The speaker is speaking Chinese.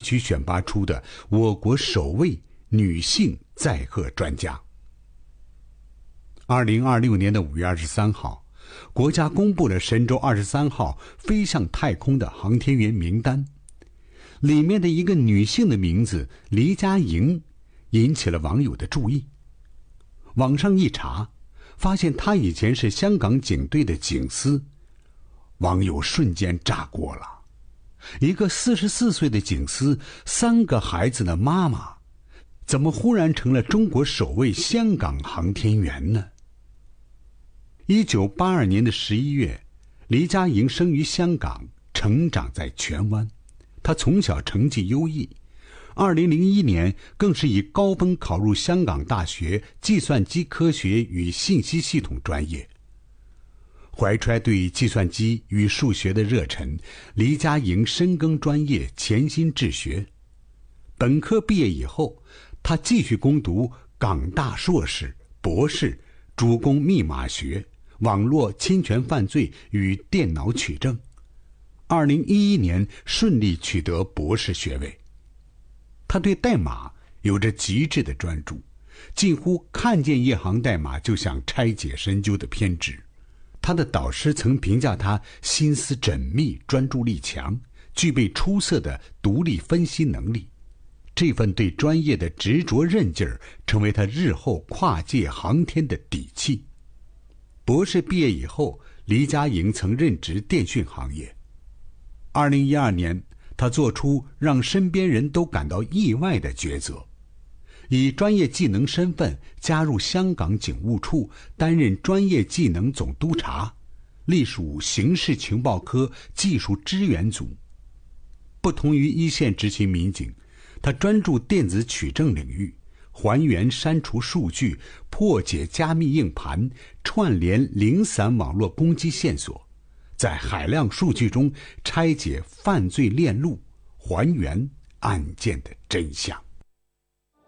区选拔出的我国首位女性载荷专家。2026年5月23号，国家公布了神舟23号飞向太空的航天员名单，里面的一个女性的名字黎佳莹引起了网友的注意。网上一查，发现她以前是香港警队的警司，网友瞬间炸锅了。一个44岁的警司，3个孩子的妈妈，怎么忽然成了中国首位香港航天员呢？1982年11月，黎佳莹生于香港，成长在荃湾。她从小成绩优异，2001年更是以高分考入香港大学计算机科学与信息系统专业。怀揣对计算机与数学的热忱，黎佳莹深耕专业，潜心治学。本科毕业以后，她继续攻读港大硕士、博士，主攻密码学、网络侵权犯罪与电脑取证。2011年顺利取得博士学位。他对代码有着极致的专注，近乎看见一行代码就想拆解深究的偏执。他的导师曾评价他心思缜密，专注力强，具备出色的独立分析能力。这份对专业的执着韧劲儿，成为他日后跨界航天的底气。博士毕业以后，黎佳莹曾任职电讯行业。2012年，他做出让身边人都感到意外的抉择，以专业技能身份加入香港警务处，担任专业技能总督察，隶属刑事情报科技术支援组。不同于一线执勤民警，他专注电子取证领域，还原删除数据，破解加密硬盘，串联零散网络攻击线索，在海量数据中拆解犯罪链路，还原案件的真相。